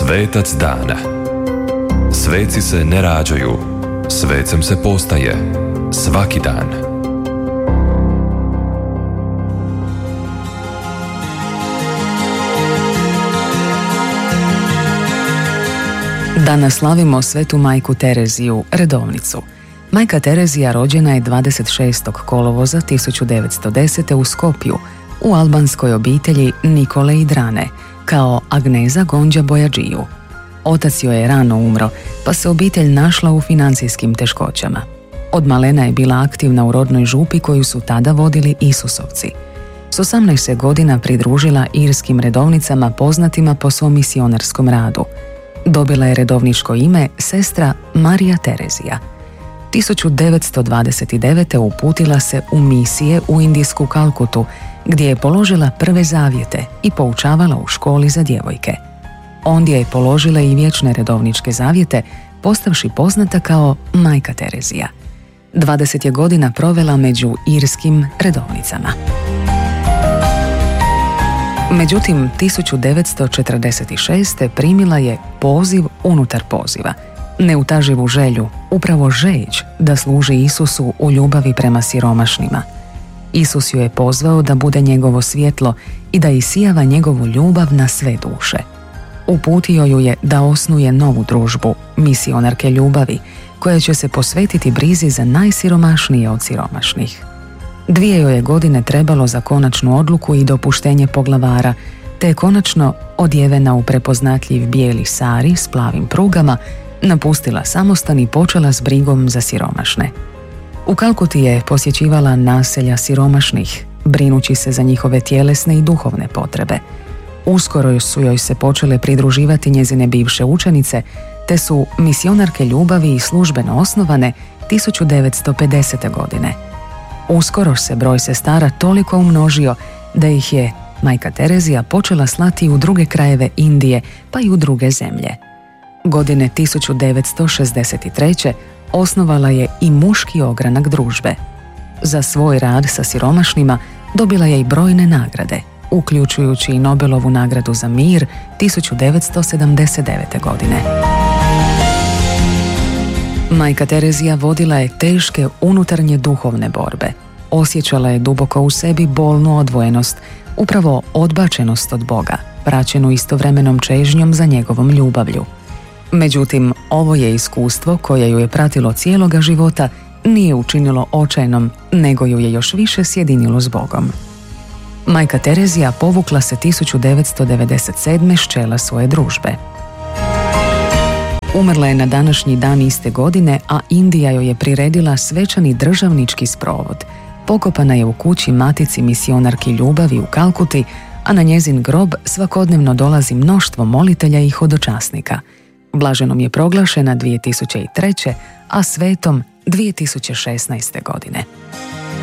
Svetac dana. Sveci se ne rađaju, svecem se postaje svaki dan. Danas slavimo svetu majku Tereziju, redovnicu. Majka Terezija rođena je 26. kolovoza 1910. u Skopju, u albanskoj obitelji Nikole i Drane, kao Agneza Gondja Bojađiju. Otac joj je rano umro, pa se obitelj našla u financijskim teškoćama. Od malena je bila aktivna u rodnoj župi koju su tada vodili Isusovci. S 18 godina pridružila irskim redovnicama poznatima po svom misionarskom radu. Dobila je redovničko ime sestra Marija Terezija. 1929. uputila se u misije u indijsku Kalkutu, gdje je položila prve zavjete i poučavala u školi za djevojke. Ondje je položila i vječne redovničke zavjete, postavši poznata kao majka Terezija. 20 je godina provela među irskim redovnicama. Međutim, 1946. primila je poziv unutar poziva, neutaživu želju, upravo žeđ da služi Isusu u ljubavi prema siromašnima. Isus ju je pozvao da bude njegovo svjetlo i da isijava njegovu ljubav na sve duše. Uputio ju je da osnuje novu družbu, misionarke ljubavi, koja će se posvetiti brizi za najsiromašnije od siromašnih. 2 joj je godine trebalo za konačnu odluku i dopuštenje poglavara, te je konačno, odjevena u prepoznatljiv bijeli sari s plavim prugama, napustila samostan i počela s brigom za siromašne. U Kalkuti je posjećivala naselja siromašnih, brinući se za njihove tjelesne i duhovne potrebe. Uskoro su joj se počele pridruživati njezine bivše učenice, te su misionarke ljubavi i službeno osnovane 1950. godine. Uskoro se broj sestara toliko umnožio da ih je majka Terezija počela slati u druge krajeve Indije, pa i u druge zemlje. Godine 1963. osnovala je i muški ogranak družbe. Za svoj rad sa siromašnima dobila je i brojne nagrade, uključujući i Nobelovu nagradu za mir 1979. godine. Majka Terezija vodila je teške unutarnje duhovne borbe. Osjećala je duboko u sebi bolnu odvojenost, upravo odbačenost od Boga, praćenu istovremenom čežnjom za njegovom ljubavlju. Međutim, ovo je iskustvo koje ju je pratilo cijeloga života nije učinilo očajnom, nego ju je još više sjedinilo s Bogom. Majka Terezija povukla se 1997. s čela svoje družbe. Umrla je na današnji dan iste godine, a Indija joj je priredila svečani državnički sprovod. Pokopana je u kući matici misionarki ljubavi u Kalkuti, a na njezin grob svakodnevno dolazi mnoštvo molitelja i hodočasnika. Blaženom je proglašena 2003., a svetom 2016. godine.